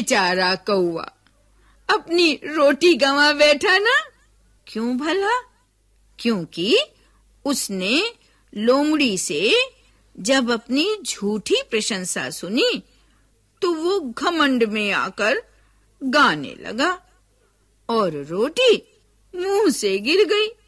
बेचारा कौआ अपनी रोटी गंवा बैठा ना। क्यों भला? क्योंकि उसने लोमड़ी से जब अपनी झूठी प्रशंसा सुनी तो वो घमंड में आकर गाने लगा और रोटी मुंह से गिर गई।